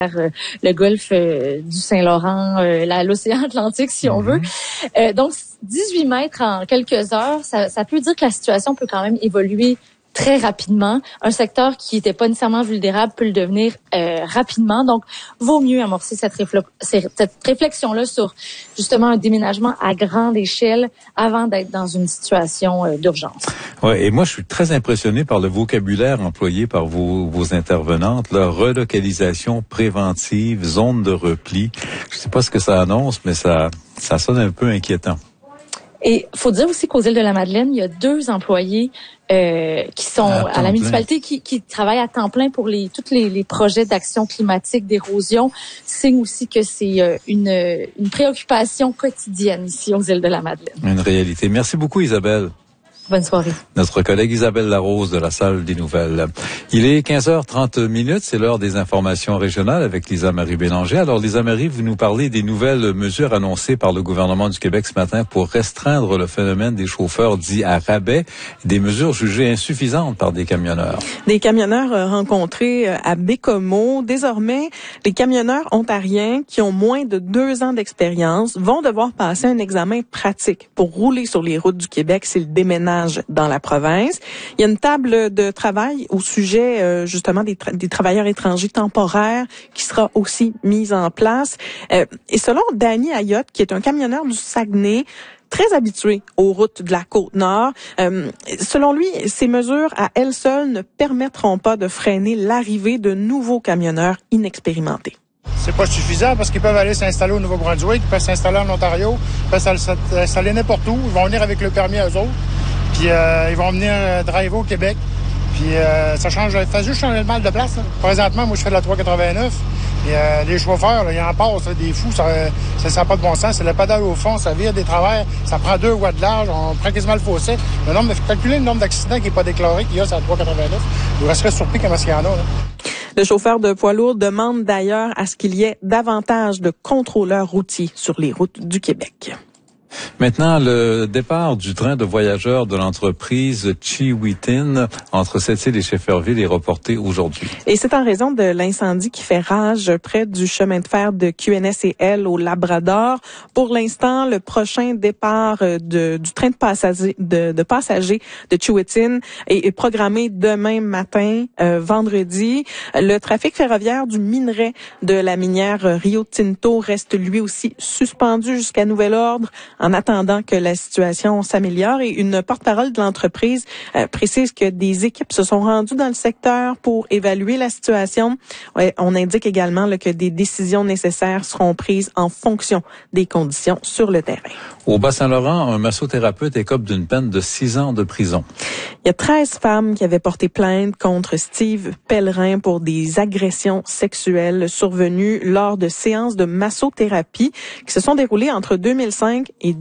le golfe du Saint-Laurent, l'océan Atlantique, si on veut. Donc, 18 mètres en quelques heures, ça peut dire que la situation peut quand même évoluer très rapidement. Un secteur qui n'était pas nécessairement vulnérable peut le devenir rapidement. Donc, vaut mieux amorcer cette réflexion-là sur justement un déménagement à grande échelle avant d'être dans une situation d'urgence. Ouais, et moi, je suis très impressionné par le vocabulaire employé par vos intervenantes. La relocalisation préventive, zone de repli. Je sais pas ce que ça annonce, mais ça sonne un peu inquiétant. Et faut dire aussi qu'aux îles de la Madeleine, il y a 2 employés qui sont à la municipalité qui travaillent à temps plein pour tous les projets d'action climatique, d'érosion. Signe aussi que c'est une préoccupation quotidienne ici aux îles de la Madeleine. Une réalité. Merci beaucoup, Isabelle. Bonne soirée. Notre collègue Isabelle Larose de la Salle des Nouvelles. Il est 15h30, c'est l'heure des informations régionales avec Lisa-Marie Bélanger. Alors Lisa-Marie, vous nous parlez des nouvelles mesures annoncées par le gouvernement du Québec ce matin pour restreindre le phénomène des chauffeurs dits à rabais, des mesures jugées insuffisantes par des camionneurs. Des camionneurs rencontrés à Bécomo. Désormais, les camionneurs ontariens qui ont moins de 2 ans d'expérience vont devoir passer un examen pratique pour rouler sur les routes du Québec s'ils déménagent dans la province. Il y a une table de travail au sujet justement des travailleurs étrangers temporaires qui sera aussi mise en place. Et selon Danny Ayotte, qui est un camionneur du Saguenay, très habitué aux routes de la Côte-Nord. Selon lui, ces mesures à elles seules ne permettront pas de freiner l'arrivée de nouveaux camionneurs inexpérimentés. C'est pas suffisant parce qu'ils peuvent aller s'installer au Nouveau-Brunswick, ils peuvent s'installer en Ontario, ils peuvent s'installer n'importe où. Ils vont venir avec le permis à eux autres. Puis ils vont venir driver au Québec. Puis ça fait juste changer le mal de place. Là. Présentement, moi, je fais de la 389. Et les chauffeurs, là, ils en passent, là, des fous, ça n'a pas de bon sens. C'est le pédale au fond, ça vire des travers, ça prend 2 watts de large, on prend quasiment le fossé. Calculer le nombre d'accidents qui n'est pas déclaré qu'il y a sur la 389. Vous resterez surpris comment il y en a. Là. Le chauffeur de poids lourd demande d'ailleurs à ce qu'il y ait davantage de contrôleurs routiers sur les routes du Québec. Maintenant, le départ du train de voyageurs de l'entreprise Chiwitin entre Sept-Îles et Shefferville est reporté aujourd'hui. Et c'est en raison de l'incendie qui fait rage près du chemin de fer de QNS&L au Labrador. Pour l'instant, le prochain départ du train de passagers de Chiwitin est programmé demain matin, vendredi. Le trafic ferroviaire du minerai de la minière Rio Tinto reste lui aussi suspendu jusqu'à nouvel ordre en attendant que la situation s'améliore. Et une porte-parole de l'entreprise précise que des équipes se sont rendues dans le secteur pour évaluer la situation. On indique également que des décisions nécessaires seront prises en fonction des conditions sur le terrain. Au Bas-Saint-Laurent, un massothérapeute écope d'une peine de 6 ans de prison. Il y a 13 femmes qui avaient porté plainte contre Steve Pellerin pour des agressions sexuelles survenues lors de séances de massothérapie qui se sont déroulées entre 2005 et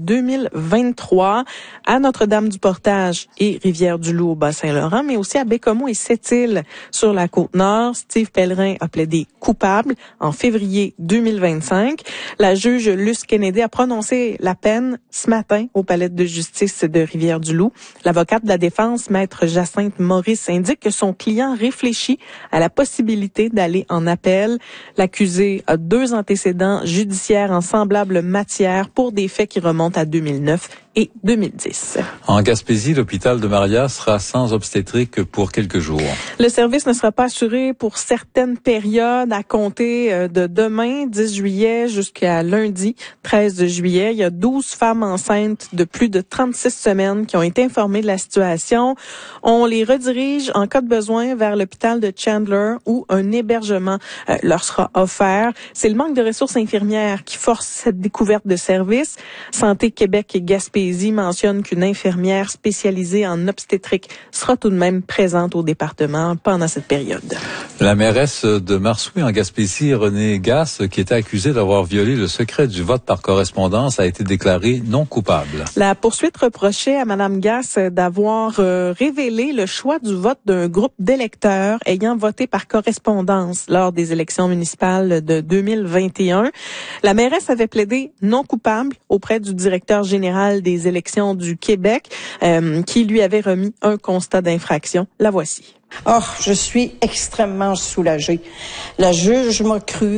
2023 à Notre-Dame-du-Portage et Rivière-du-Loup au Bas-Saint-Laurent, mais aussi à Bécomo et Sept-Îles sur la Côte-Nord. Steve Pellerin a plaidé coupable en février 2025. La juge Luce Kennedy a prononcé la peine ce matin au palais de justice de Rivière-du-Loup. L'avocate de la défense, maître Jacinthe Maurice, indique que son client réfléchit à la possibilité d'aller en appel. L'accusé a 2 antécédents judiciaires en semblable matière pour des faits qui remontent à 2009 et 2010. En Gaspésie, l'hôpital de Maria sera sans obstétrique pour quelques jours. Le service ne sera pas assuré pour certaines périodes à compter de demain, 10 juillet, jusqu'à lundi, 13 juillet. Il y a 12 femmes enceintes de plus de 36 semaines qui ont été informées de la situation. On les redirige en cas de besoin vers l'hôpital de Chandler où un hébergement leur sera offert. C'est le manque de ressources infirmières qui force cette découverte de service. Santé Québec et Gaspésie mentionne qu'une infirmière spécialisée en obstétrique sera tout de même présente au département pendant cette période. La mairesse de Marsouis en Gaspésie, Renée Gasse, qui était accusée d'avoir violé le secret du vote par correspondance, a été déclarée non coupable. La poursuite reprochait à Mme Gasse d'avoir révélé le choix du vote d'un groupe d'électeurs ayant voté par correspondance lors des élections municipales de 2021. La mairesse avait plaidé non coupable auprès du directeur général des élections du Québec, qui lui avait remis un constat d'infraction. La voici. Oh, je suis extrêmement soulagée. La juge m'a cru.